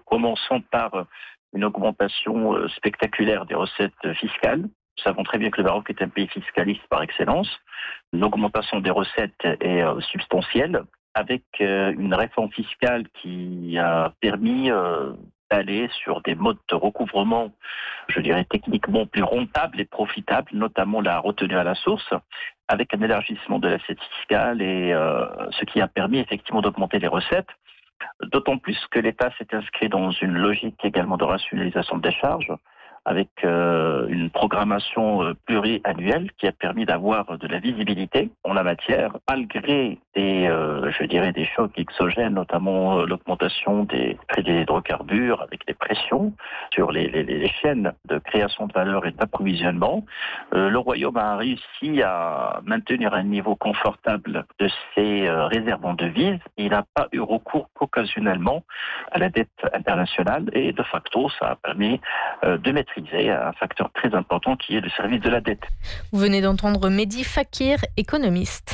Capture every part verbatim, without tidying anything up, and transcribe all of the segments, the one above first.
Commençons par une augmentation spectaculaire des recettes fiscales. Nous savons très bien que le Maroc est un pays fiscaliste par excellence. L'augmentation des recettes est substantielle, avec une réforme fiscale qui a permis d'aller sur des modes de recouvrement, je dirais techniquement plus rentables et profitables, notamment la retenue à la source, avec un élargissement de l'assiette fiscale et euh, ce qui a permis effectivement d'augmenter les recettes. D'autant plus que l'État s'est inscrit dans une logique également de rationalisation des charges, avec euh, une programmation euh, pluriannuelle qui a permis d'avoir de la visibilité en la matière, malgré des, euh, je dirais, des chocs exogènes, notamment euh, l'augmentation des prix des hydrocarbures, avec des pressions sur les, les, les chaînes de création de valeur et d'approvisionnement. Euh, le Royaume a réussi à maintenir un niveau confortable de ses euh, réserves en devises. Il n'a pas eu recours qu'occasionnellement à la dette internationale et de facto, ça a permis euh, de mettre un facteur très important qui est le service de la dette. Vous venez d'entendre Mehdi Fakir, économiste.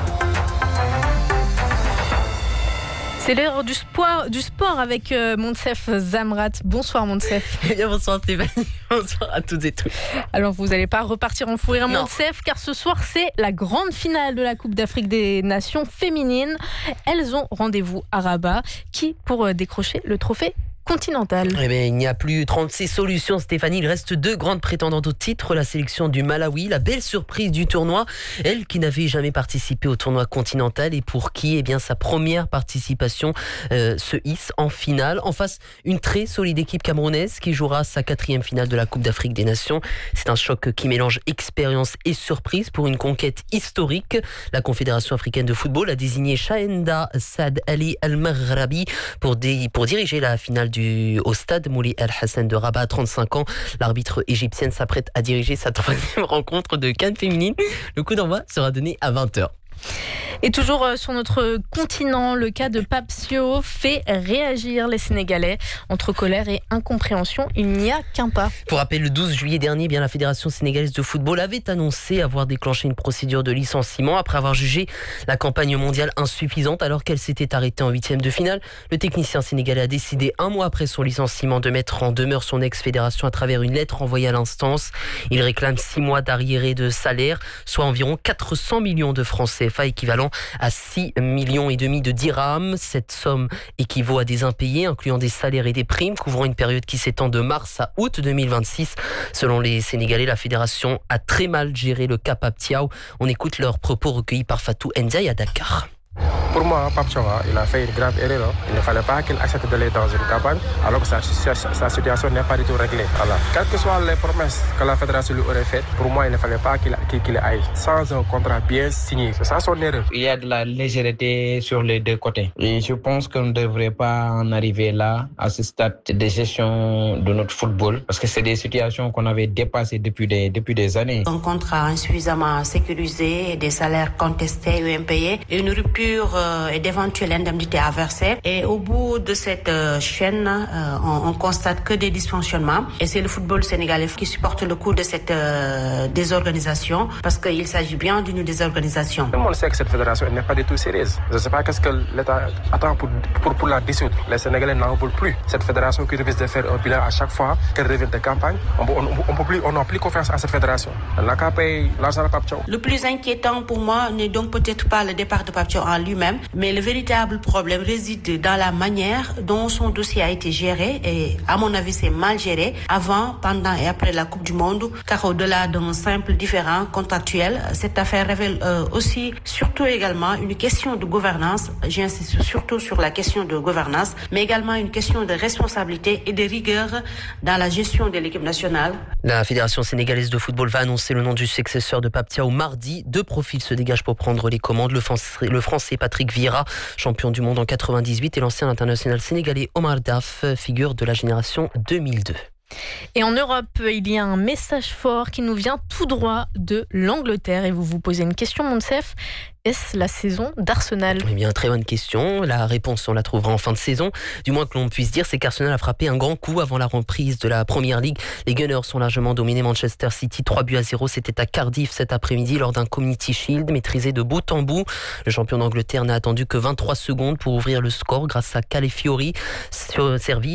C'est l'heure du sport, du sport avec euh, Monsef Zamrat. Bonsoir Monsef. Eh bien, bonsoir Stéphanie, bonsoir à toutes et tous. Alors vous n'allez pas repartir en fou rire Monsef, car ce soir c'est la grande finale de la Coupe d'Afrique des Nations féminines. Elles ont rendez-vous à Rabat, qui pour euh, décrocher le trophée continental. Eh bien, il n'y a plus trente-six solutions, Stéphanie. Il reste deux grandes prétendantes au titre. La sélection du Malawi, la belle surprise du tournoi. Elle qui n'avait jamais participé au tournoi continental et pour qui, eh bien, sa première participation euh, se hisse en finale. En face, une très solide équipe camerounaise qui jouera sa quatrième finale de la Coupe d'Afrique des Nations. C'est un choc qui mélange expérience et surprise pour une conquête historique. La Confédération africaine de football a désigné Shahenda Saad Ali Al-Maghrabi pour, dé- pour diriger la finale Du, au stade Moulay El Hassan de Rabat, trente-cinq ans. L'arbitre égyptienne s'apprête à diriger sa troisième rencontre de CAN féminine. Le coup d'envoi sera donné à vingt heures. Et toujours sur notre continent, le cas de Pape Thiaw fait réagir les Sénégalais. Entre colère et incompréhension, il n'y a qu'un pas. Pour rappel, le douze juillet dernier, bien, la Fédération sénégalaise de football avait annoncé avoir déclenché une procédure de licenciement après avoir jugé la campagne mondiale insuffisante alors qu'elle s'était arrêtée en huitième de finale. Le technicien sénégalais a décidé un mois après son licenciement de mettre en demeure son ex-fédération à travers une lettre envoyée à l'instance. Il réclame six mois d'arriérés de salaire, soit environ quatre cents millions de francs C F A, équivalent à six millions et demi de dirhams. Cette somme équivaut à des impayés, incluant des salaires et des primes, couvrant une période qui s'étend de mars à août deux mille vingt-six. Selon les Sénégalais, la fédération a très mal géré le cas Pape Thiaw. On écoute leurs propos recueillis par Fatou Ndiaye à Dakar. Pour moi, Pape Thiaw, il a fait une grave erreur. Il ne fallait pas qu'il accepte d'aller dans une campagne alors que sa, sa, sa situation n'est pas du tout réglée. Voilà. Quelles que soient les promesses que la fédération lui aurait faites, pour moi, il ne fallait pas qu'il, qu'il, qu'il aille sans un contrat bien signé. C'est ça son erreur. Il y a de la légèreté sur les deux côtés. Et je pense qu'on ne devrait pas en arriver là, à ce stade de gestion de notre football, parce que c'est des situations qu'on avait dépassées depuis des, depuis des années. Un contrat insuffisamment sécurisé, des salaires contestés ou impayés, et une rupture et d'éventuelles indemnités à verser. Et au bout de cette euh, chaîne, euh, on, on constate que des dysfonctionnements. Et c'est le football sénégalais qui supporte le coût de cette euh, désorganisation, parce qu'il s'agit bien d'une désorganisation. Tout le monde sait que cette fédération n'est pas du tout sérieuse. Je ne sais pas qu'est-ce que l'État attend pour, pour, pour la dissoudre. Les Sénégalais n'en veulent plus. Cette fédération qui risque de faire un bilan à chaque fois qu'elle revient de campagne, on n'a plus confiance à cette fédération. On n'a qu'à payer l'argent de Pape Thiaw. Le plus inquiétant pour moi n'est donc peut-être pas le départ de Pape Thiaw en lui-même, mais le véritable problème réside dans la manière dont son dossier a été géré et, à mon avis, c'est mal géré avant, pendant et après la Coupe du Monde, car au-delà d'un simple différend contractuel, cette affaire révèle euh, aussi, surtout également, une question de gouvernance. J'insiste surtout sur la question de gouvernance, mais également une question de responsabilité et de rigueur dans la gestion de l'équipe nationale. La Fédération sénégalaise de football va annoncer le nom du successeur de Pape Thiaw mardi. Deux profils se dégagent pour prendre les commandes. Le Français, le Français Patrick Vieira, champion du monde en quatre-vingt-dix-huit, et l'ancien international sénégalais Omar Daf, figure de la génération deux mille deux. Et en Europe, il y a un message fort qui nous vient tout droit de l'Angleterre. Et vous vous posez une question, Monsef. Est-ce la saison d'Arsenal ? Eh bien, très bonne question. La réponse, on la trouvera en fin de saison. Du moins que l'on puisse dire, c'est qu'Arsenal a frappé un grand coup avant la reprise de la Première Ligue. Les Gunners ont largement dominé Manchester City trois buts à zéro. C'était à Cardiff cet après-midi lors d'un Community Shield maîtrisé de bout en bout. Le champion d'Angleterre n'a attendu que vingt-trois secondes pour ouvrir le score grâce à Calafiori, servi